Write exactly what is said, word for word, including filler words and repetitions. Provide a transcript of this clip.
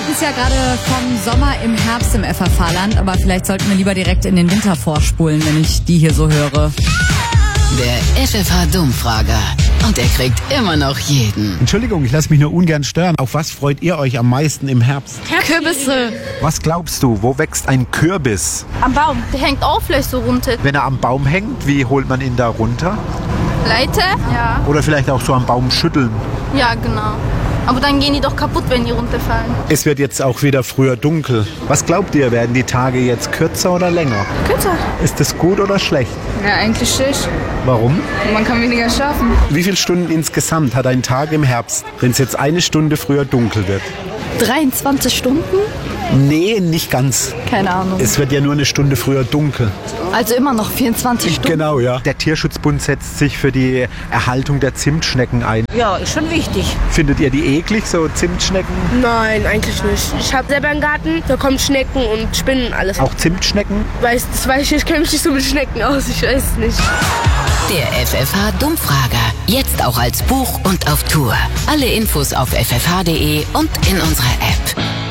reden es ja gerade vom Sommer im Herbst im F F H-Land, aber vielleicht sollten wir lieber direkt in den Winter vorspulen, wenn ich die hier so höre. Der F F H-Dummfrager. Und er kriegt immer noch jeden. Entschuldigung, ich lasse mich nur ungern stören. Auf was freut ihr euch am meisten im Herbst? Kürbisse. Was glaubst du, wo wächst ein Kürbis? Am Baum. Der hängt auch vielleicht so runter. Wenn er am Baum hängt, wie holt man ihn da runter? Leiter? Ja. Oder vielleicht auch so am Baum schütteln. Ja, genau. Aber dann gehen die doch kaputt, wenn die runterfallen. Es wird jetzt auch wieder früher dunkel. Was glaubt ihr, werden die Tage jetzt kürzer oder länger? Kürzer. Ist das gut oder schlecht? Ja, eigentlich schlecht. Warum? Man kann weniger schlafen. Wie viele Stunden insgesamt hat ein Tag im Herbst, wenn es jetzt eine Stunde früher dunkel wird? dreiundzwanzig Stunden? Nee, nicht ganz. Keine Ahnung. Es wird ja nur eine Stunde früher dunkel. Also immer noch vierundzwanzig Stunden? Genau, ja. Der Tierschutzbund setzt sich für die Erhaltung der Zimtschnecken ein. Ja, ist schon wichtig. Findet ihr die eklig, so Zimtschnecken? Nein, eigentlich nicht. Ich habe selber einen Garten, da kommen Schnecken und Spinnen, alles. Auch Zimtschnecken? Weiß, das weiß ich, ich kenne mich nicht so mit Schnecken aus, ich weiß es nicht. Der F F H-Dummfrager. Jetzt auch als Buch und auf Tour. Alle Infos auf f f h punkt d e und in unserer App.